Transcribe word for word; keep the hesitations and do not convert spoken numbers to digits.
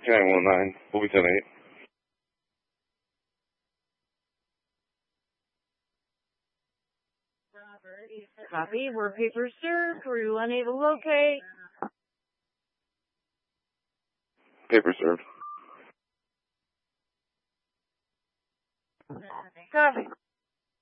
nine one nine, we'll be ten eight. Copy. Were papers served? Were you unable to locate? Paper served. Copy.